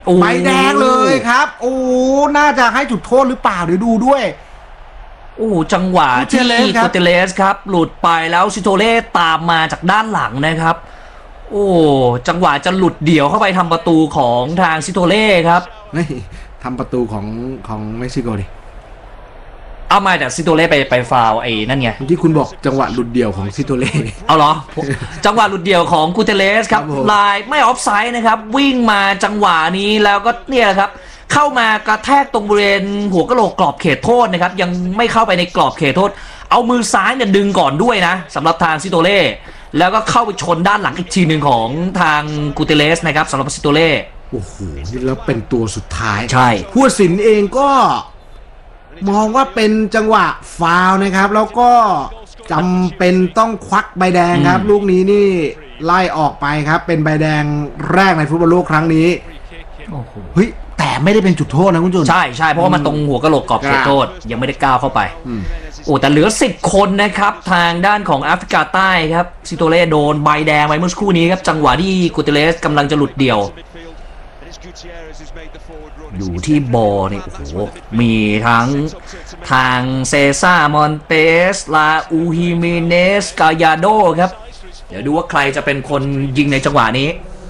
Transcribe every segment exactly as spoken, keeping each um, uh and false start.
ใบแดงเลยครับโอ้น่าจะให้จุดโทษหรือเปล่าเดี๋ยวดูด้วยโอ้จังหวะที่กูเตเลสครับหลุดไปแล้วซิโตเล่ตามมาจากด้านหลังนะครับโอ้จังหวะจะหลุดเดี่ยวเข้าไปทำประตูของทางซิโตเล่ครับนี่ทำประตูของของเม็กซิโกดิเอามาจากซิโตเล่ไปไปฟาวไอ้นั่นไงที่คุณบอกจังหวะหลุดเดี่ยวของซิโตเล่เอาเหรอจังหวะหลุดเดี่ยวของกูเตเลสครับลายไม่ออฟไซด์นะครับวิ่งมาจังหวะนี้แล้วก็เนี่ยครับเข้ามากระแทกตรงบริเวณหัวกะโหลกกรอบเขตโทษนะครับยังไม่เข้าไปในกรอบเขตโทษเอามือซ้ายเนี่ยดึงก่อนด้วยนะสำหรับทางซิโตเล่แล้วก็เข้าไปชนด้านหลังอีกทีหนึ่งของทางกูเตเลสนะครับสำหรับซิโตเล่โอ้โหนี่แล้วเป็นตัวสุดท้ายใช่ผู้ตัดสินเองก็มองว่าเป็นจังหวะฟาวล์นะครับแล้วก็จำเป็นต้องควักใบแดงครับลูกนี้นี่ไล่ออกไปครับเป็นใบแดงแรกในฟุตบอลโลกครั้งนี้โอ้โหเฮ้ยแต่ไม่ได้เป็นจุดโทษนะคุณจุนใช่ใช่เพราะว่ามันตรงหัวกะโหลกกรอบเขตโทษยังไม่ได้ก้าวเข้าไปโอ้แต่เหลือสิบคนนะครับทางด้านของแอฟริกาใต้ครับซิโตเล่โดนใบแดงไปเมื่อสักครู่นี้ครับจังหวะที่กูเตเลสกำลังจะหลุดเดี่ยวอยู่ที่บอลเนี่ยโอ้โหมีทั้งทางเซซ่ามอนเตสลาอูฮิเมเนสกายาโดครับเดี๋ยวดูว่าใครจะเป็นคนยิงในจังหวะนี้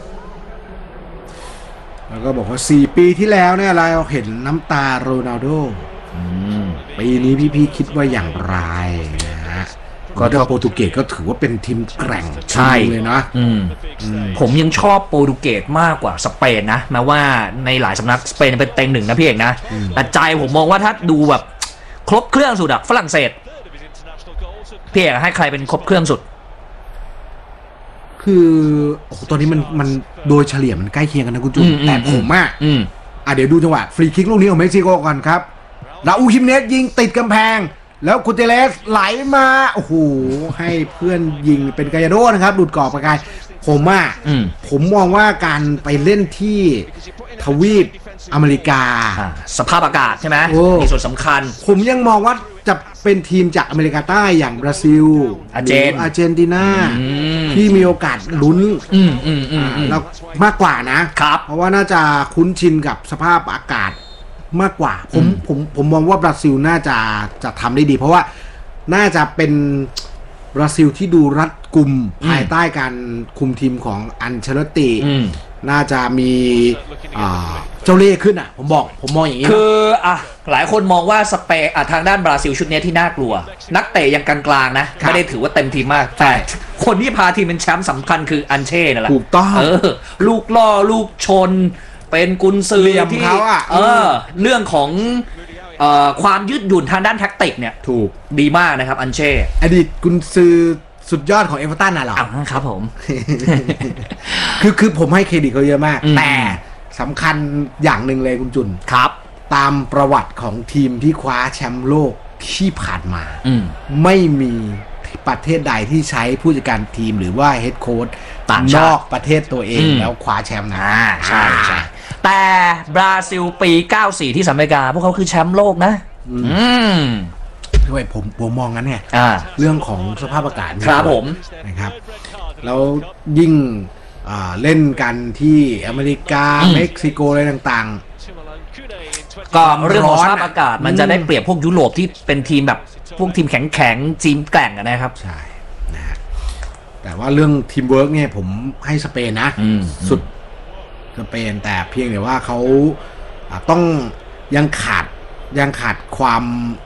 แล้วก็บอกว่าสี่ปีที่แล้วเนี่ยเราเห็นน้ำตาโรนัลโดปีนี้พี่ๆคิดว่าอย่างไรนะฮะก็ถ้าโปรตุเกสก็ถือว่าเป็นทีมแกร่งใช่เลยนะผมยังชอบโปรตุเกสมากกว่าสเปนนะแม้ว่าในหลายสำนักสเปนเป็นเต็งหนึ่งนะพี่เอกนะแต่ใจผมมองว่าถ้าดูแบบครบเครื่องสุดอะฝรั่งเศสพี่เอกให้ใครเป็นครบเครื่องสุดคือโอ้ตอนนี้มันมันโดยเฉลี่ยมันใกล้เคียงกันนะคุณจุ๊แต่ผมอ่ะอ่ะเดี๋ยวดูจังหวะฟรีคิกลูกนี้ของเม็กซิโกก่อนครับลาอูฮิมเนสยิงติดกำแพงแล้วกูเตเลสไหลมาโอ้โหให้เพื่อนยิงเป็นกายาโดนะครับหลุดกรอบประกายผมอ่ะผมมองว่าการไปเล่นที่ทวีปอเมริกาสภาพอากาศใช่ไหมมีส่วนสำคัญผมยังมองว่าจะเป็นทีมจากอเมริกาใต้อย่างบราซิลอาร์เจนอาร์เจนตินาที่มีโอกาสลุ้นแล้วมากกว่านะครับเพราะว่าน่าจะคุ้นชินกับสภาพอากาศมากกว่าผมผมผมมองว่าบราซิลน่าจะจะทำได้ดีเพราะว่าน่าจะเป็นบราซิลที่ดูรัดกุมภายใต้การคุมทีมของอันเชลติน่าจะมีเจ้าเล่ห์ขึ้นอ่ะผมบอกผมมองอย่างนี้คืออ่ะหลายคนมองว่าสเปนอ่ะทางด้านบราซิลชุดนี้ที่น่ากลัวนักเตะยังกลางๆนะไม่ได้ถือว่าเต็มทีมมากแต่คนที่พาทีมเป็นแชมป์สำคัญคืออันเช่นั่นแหละถูกต้องเออลูกล่อลูกชนเป็นกุนซือที่เออเรื่องของเอ่อความยืดหยุ่นทางด้านแท็กติกเนี่ยถูกดีมากนะครับอันเช่อดีตกุนซือสุดยอดของเอเวอร์ตันน่ะเหรออ๋อครับผมคือคือผมให้เครดิตเขาเยอะมากแต่สำคัญอย่างหนึ่งเลยคุณจุนครับตามประวัติของทีมที่คว้าแชมป์โลกที่ผ่านมาไม่มีประเทศใดที่ใช้ผู้จัดการทีมหรือว่าเฮดโค้ชนอกประเทศตัวเองแล้วคว้าแชมป์นะใช่ใช่แต่บราซิลปีเก้าสิบที่สหรัฐอเมริกาพวกเขาคือแชมป์โลกนะอืมด้วยผมผมมองงั้นเนี่ยเรื่องของสภาพอากาศครับผมนะครับแล้วยิ่งเล่นกันที่อเมริกาเม็กซิโกอะไรต่างๆก็เรื่องของสภาพอากาศมันจะได้เปรียบพวกยุโรปที่เป็นทีมแบบพวกทีมแข็งๆทีมแกร่งนะครับใช่นะฮะแต่ว่าเรื่องทีมเวิร์กเนี่ยผมให้สเปนนะสุดสเปนแต่เพียงแต่ว่าเขาต้องยังขาดยังขาดความ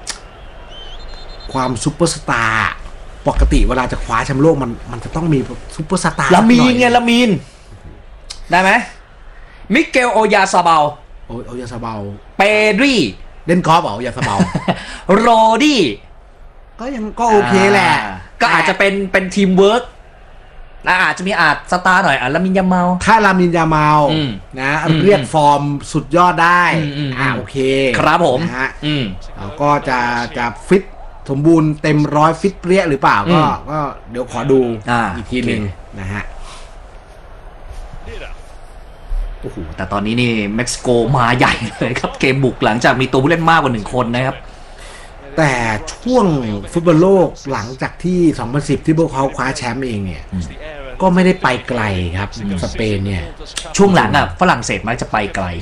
ความซุปเปอร์สตาร์ปกติเวลาจะคว้าแชมป์โลกมันมันจะต้องมีซุปเปอร์สตาร์ลามีนไงลามีนได้ไหมมิเกลโอยาซาเบาโอยายาซาเบาเปดรีเล่นกอล์ฟเหรอโอยาซาเบาโรดี้ก็ยังก็โอเคแหละก็อาจจะเป็นเป็นทีมเวิร์กและอาจจะมีอาจสตาร์หน่อยอ่ะลามินยาเมาถ้าลามินยาเมานะเรียกฟอร์มสุดยอดได้อ่าโอเคครับผมนะฮะแล้วก็จะจะฟิตสมบูรณ์เต็มร้อยฟิตเปรี้ยหรือเปล่าก็ก็เดี๋ยวขอดูอีกทีหนึ่งนะฮะโอ้โหแต่ตอนนี้นี่เม็กซิโกมาใหญ่เลยครับเกมบุกหลังจากมีตัวผู้เล่นมากกว่าหนึ่งคนนะครับแต่ช่วงฟุตบอลโลกหลังจากที่สองพันสิบที่พวกเขาคว้าแชมป์เองเนี่ยก็ไม่ได้ไปไกลครับสเปนเนี่ยช่วงหลังอ่ะฝรั่งเศสมักจะไปไกล